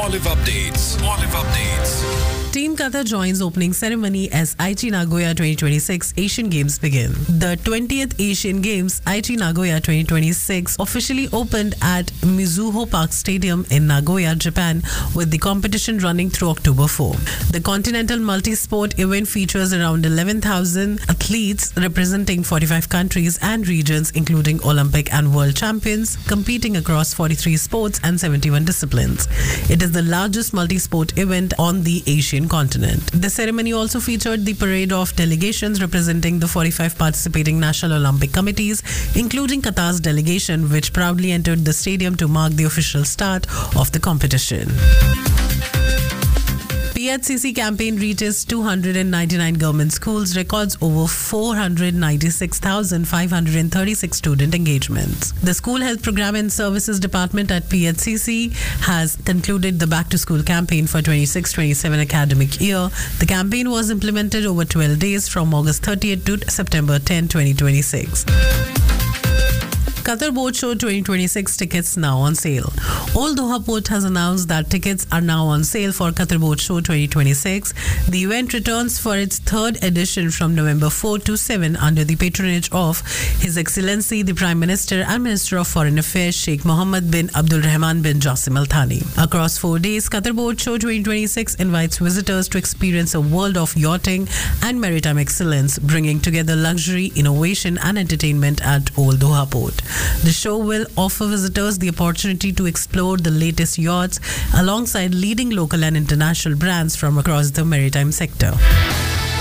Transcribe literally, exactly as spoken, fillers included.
Olive Updates. Olive Updates. Team Qatar joins opening ceremony as Aichi Nagoya twenty twenty-six Asian Games begin. The twentieth Asian Games Aichi Nagoya twenty twenty-six officially opened at Mizuho Park Stadium in Nagoya, Japan, with the competition running through October fourth. The Continental Multi-Sport event features around eleven thousand athletes representing forty-five countries and regions, including Olympic and world champions, competing across forty-three sports and seventy-one disciplines. It is the largest multi-sport event on the Asian continent. The ceremony also featured the parade of delegations representing the forty-five participating National Olympic Committees, including Qatar's delegation, which proudly entered the stadium to mark the official start of the competition. P H C C campaign reaches two hundred ninety-nine government schools, records over four hundred ninety-six thousand five hundred thirty-six student engagements. The School Health Program and Services Department at P H C C has concluded the Back to School campaign for twenty-six twenty-seven academic year. The campaign was implemented over twelve days from August thirtieth to September tenth, twenty twenty-six. Qatar Boat Show twenty twenty-six tickets now on sale. Old Doha Port has announced that tickets are now on sale for Qatar Boat Show twenty twenty-six. The event returns for its third edition from November fourth to seventh under the patronage of His Excellency the Prime Minister and Minister of Foreign Affairs Sheikh Mohammed bin Abdul Rahman bin Jassim Al Thani. Across four days, Qatar Boat Show twenty twenty-six invites visitors to experience a world of yachting and maritime excellence, bringing together luxury, innovation and entertainment at Old Doha Port. The show will offer visitors the opportunity to explore the latest yachts alongside leading local and international brands from across the maritime sector.